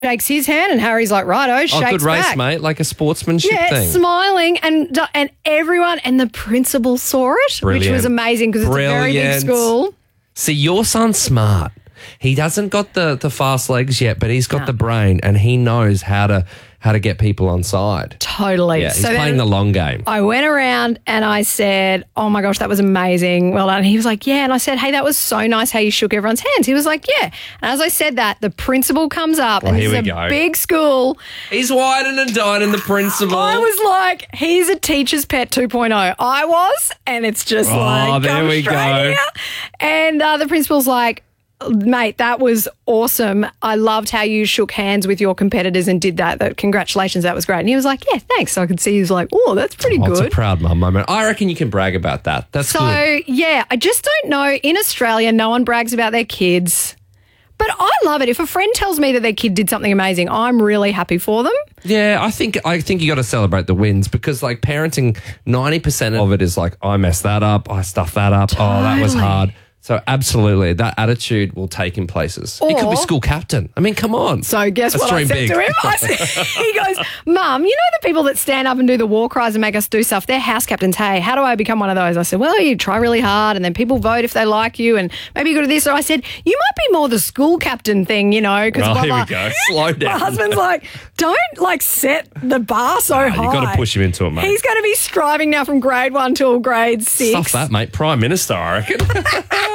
shakes his hand and Harry's like, righto, shakes good race, back. mate, like a sportsmanship thing. Smiling and everyone and the principal saw it, which was amazing because it's a very big school. See, your son's smart. He hasn't got the fast legs yet, but he's got the brain and he knows how to get people on side. Totally. Yeah, he's playing the long game. I went around and I said, oh my gosh, that was amazing. Well done. And he was like, yeah. And I said, hey, that was so nice how you shook everyone's hands. He was like, yeah. And as I said that, the principal comes up and here it's we a go. big school. He's whining and dining, the principal. I was like, he's a teacher's pet 2.0. I was, and it's just there we go. Here. And the principal's like, mate, that was awesome. I loved how you shook hands with your competitors and did that. Congratulations, that was great. And he was like, yeah, thanks. So I could see he was like, oh, that's pretty good. It's a proud mum moment. I reckon you can brag about that. That's good. So, yeah, I just don't know. In Australia, no one brags about their kids. But I love it. If a friend tells me that their kid did something amazing, I'm really happy for them. Yeah, I think you got to celebrate the wins because like parenting, 90% of it is like, I messed that up. I stuffed that up. Totally. Oh, that was hard. So absolutely, that attitude will take him places. He could be school captain. I mean, come on. So guess what I said to him? He goes, Mum, you know the people that stand up and do the war cries and make us do stuff? They're house captains. Hey, how do I become one of those? I said, well, you try really hard and then people vote if they like you and maybe you go to this. So I said, you might be more the school captain thing, you know. Well, here we go. Slow down. My husband's like, don't like set the bar so high. You've got to push him into it, mate. He's going to be striving now from grade 1 till grade 6. Stuff that, mate. Prime Minister, I reckon.